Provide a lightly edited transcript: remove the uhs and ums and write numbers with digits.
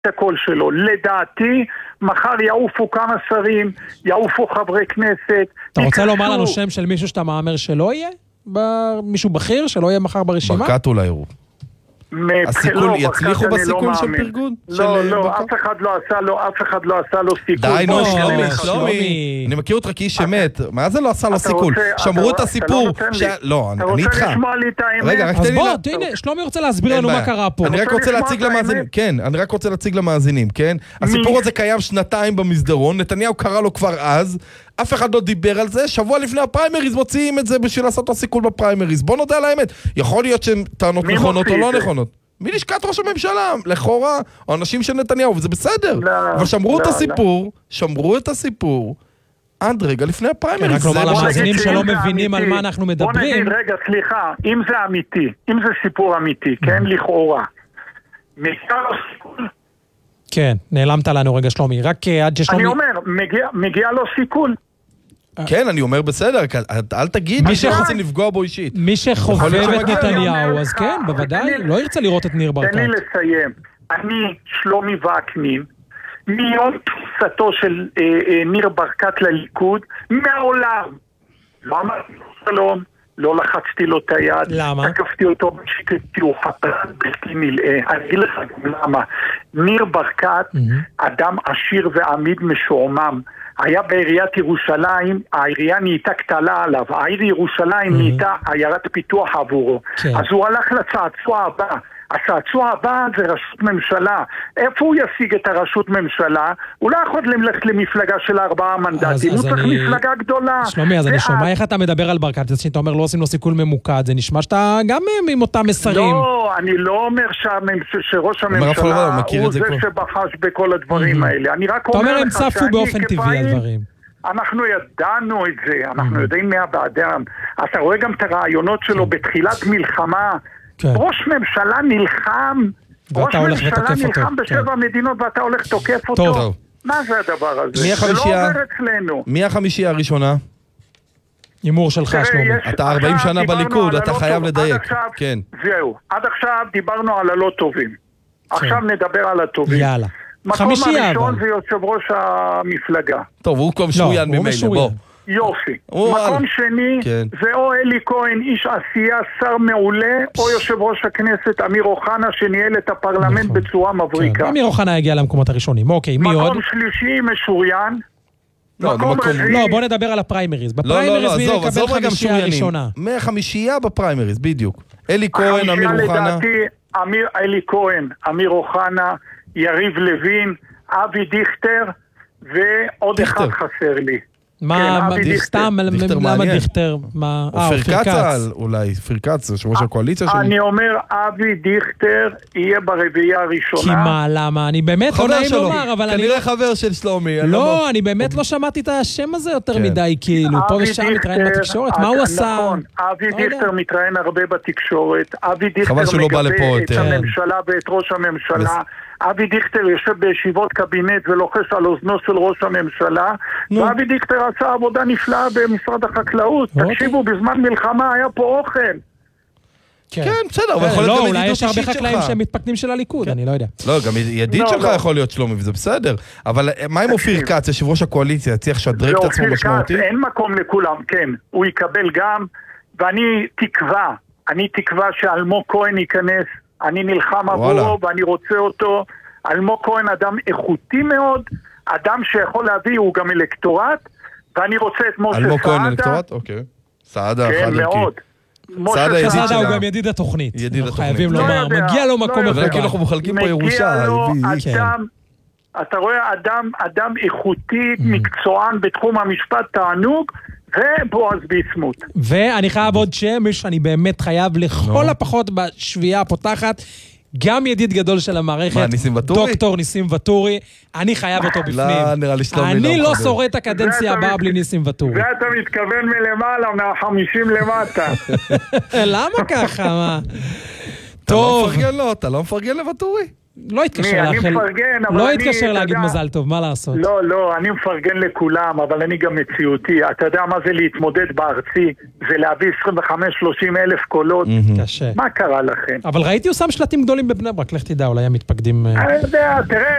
הקול שלו. לדעתי, מחר יעופו כמה שרים, יעופו חברי כנסת. אתה רוצה לומר לנו שם של מישהו שאתה מאמר שלא יהיה? מישהו בכיר שלא יהיה מחר ברשימה? ברקת אולי יראו. הסיכול, יצליחו בסיכול של פרגון? לא, אף אחד לא עשה לו סיכול. די, נו, שלומי. אני מכיר אותך כאיש אמת. מה זה לא עשה לו סיכול? שמרו את הסיפור. לא, אני איתך. אתה רוצה לשמוע לי את האמת? רגע, רק אז בוא, תהנה, שלומי רוצה להסביר לנו מה קרה פה. אני רק רוצה להציג למאזינים, כן, אני רק רוצה להציג למאזינים, כן? הסיפור הזה קיים 2 במסדרון, נתניהו קרא לו כבר אז, אף אחד לא דיבר על זה, שבוע לפני הפריימריז מוציאים את זה בשביל לעשות לו סיכול בפריימריז. בוא נודע על האמת. יכול להיות שהן טענות נכונות או לא נכונות. מלשכת ראש הממשלה, לכאורה, או אנשים של נתניהו, וזה בסדר. אבל שמרו את הסיפור, עד רגע לפני הפריימריז. רק לומר למאזינים שלא מבינים על מה אנחנו מדברים. בוא נגיד, רגע, סליחה, אם זה אמיתי, אם זה סיפור אמיתי, כן, לכאורה. מגיע לו סיכול? כן, נעלמת לנו רגע שלומי, רק עד ששלומי... אני אומר, מגיע לו סיכול. כן, אני אומר בסדר, אל תגיד מי שרוצים לפגוע בו אישית. מי שחובב את נתניהו, אז כן, בוודאי, לא ירצה לראות את ניר ברקת. תן לי לסיים. אני, שלומי וקנין, מיום תפיסתו של ניר ברקת לליכוד, מעולם, לא אמרתי לו שלום, לא לחצתי לו את היד, למה? תקפתי אותו כי הוא חתרן בלתי נלאה. אני אגיד לך גם למה. ניר ברקת, אדם עשיר ועמיד משועמם, היה בעיריית ירושלים, העירייה נהייתה קטלה עליו, העיר ירושלים נהייתה עיירת פיתוח עבורו. אז הוא הלך לצעצוע הבא. הצעצוע הבא זה רשות ממשלה. איפה הוא ישיג את הרשות ממשלה? הוא לא יכול ללכת למפלגה של 4 מנדטים, הוא צריך מפלגה גדולה. שלומי, אז אני שומע איך אתה מדבר על ברקת, שאתה אומר לא עושים לו סיכול ממוקד, זה נשמע שאתה גם עם אותם מסרים. לא, אני לא אומר שראש הממשלה הוא זה שבחש בכל הדברים האלה. אני רק אומר לך הם צפו באופן טבעי על דברים. אנחנו ידענו את זה, אנחנו יודעים מה באדם. אתה רואה גם את הרעיונות שלו בתחילת מלחמה, ראש ממשלה נלחם, ראש ממשלה נלחם ב7 מדינות ואתה הולך תוקף אותו. מה זה הדבר הזה? זה לא עובר אצלנו. מי החמישייה הראשונה? הימור שלך שלומי. אתה 40 שנה בליכוד, אתה חייב לדייק. זהו, עד עכשיו דיברנו על הלא טובים. עכשיו נדבר על הטובים. יאללה. מקום הראשון זה יושב ראש המפלגה. טוב, הוא כבר משוריין ממילא, בוא. יופי. מקום שני זה או אלי כהן, איש עשייה, שר מעולה, או יושב ראש הכנסת אמיר אוחנה שניהל את הפרלמנט בצורה מבריקה. אמיר אוחנה הגיע למקומות הראשונים. אוקיי, מי עוד? מקום שלישי משוריין. לא, בוא נדבר על הפריימריז. בפריימריז מי יקבל חמישייה הראשונה? מהחמישייה בפריימריז, בדיוק. אלי כהן, אמיר אוחנה. אלי כהן, אמיר אוחנה, יריב לוין, אבי דיכטר, ועוד אחד חסר לי. מה, סתם, למה דיכטר? אופיר כץ, אולי, אופיר כץ, יושב ראש הקואליציה שלי. אני אומר, אבי דיכטר יהיה ברביעייה הראשונה. כי מה, למה? אני באמת לא נעים לומר, אבל אני... כנראה חבר של שלומי. לא, אני באמת לא שמעתי את השם הזה יותר מדי, כאילו, פה ושם מתראיין בתקשורת, מה הוא עשה? נכון, אבי דיכטר מתראיין הרבה בתקשורת, אבי דיכטר מגבה את הממשלה ואת ראש הממשלה, אבי דיכטר יושב בישיבות קבינט ולוחש על אוזנו של ראש הממשלה, ואבי דיכטר עשה עבודה נפלאה במשרד החקלאות. תקשיבו, בזמן מלחמה היה פה אוכל. כן, בסדר, אבל יכול להיות גם ידידות אישית שלך. לא, אולי יש הרבה חקלאים שהם מתפקדים של הליכוד, אני לא יודע. לא, גם ידיד שלך יכול להיות שלומי, וזה בסדר. אבל מה עם אופיר כץ, יושב ראש הקואליציה, צריך לשדרג את עצמו משמעותי? אין מקום לכולם, כן. הוא יקבל גם, ואני תקווה שאלמוג כהן ייכנס, אני נלחם עבורו ואני רוצה אותו. אלמוג כהן אדם איכותי מאוד, אדם שיכול להביא, הוא גם אלקטורט, ואני רוצה את משה סעדה. אלמוג כהן אלקטורט? אוקיי. סעדה, כן, מאוד. סעדה הוא גם ידיד התוכנית. חייבים לומר, מגיע לו מקום עבודה. וכאילו אנחנו מחלקים פה ירושה. אתה רואה אדם איכותי, מקצוען בתחום המשפט, תענוג, ובועז ביסמוט. ואני חייב עוד שם, שאני באמת חייב לכל הפחות בשביעה הפותחת, גם ידיד גדול של המערכת, דוקטור ניסים וטורי, אני חייב אותו בפנים. לא, נראה לי שלומי אני לא שורד את הקדנציה הבאה בלי ניסים וטורי. ואתה מתכוון מלמעלה, מה-50 למטה. למה ככה? מה? טוב. אתה לא מפרגן לוטורי? לא התקשר להגיד מזל טוב, מה לעשות? לא, אני מפרגן לכולם, אבל אני גם מציאותי. אתה יודע מה זה להתמודד בארצי? זה להביא 25-30 אלף קולות. קשה. מה קרה לכם? אבל ראיתי הוא שם שלטים גדולים בבני ברק, לך תדע, אולי הם מתפקדים... תראה,